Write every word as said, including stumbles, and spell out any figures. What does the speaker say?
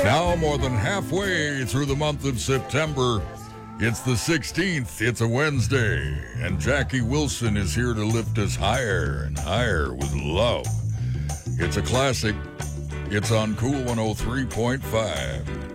Now, more than halfway through the month of September, it's the sixteenth, it's a Wednesday, and Jackie Wilson is here to lift us higher and higher with love. It's a classic. It's on Cool one oh three point five.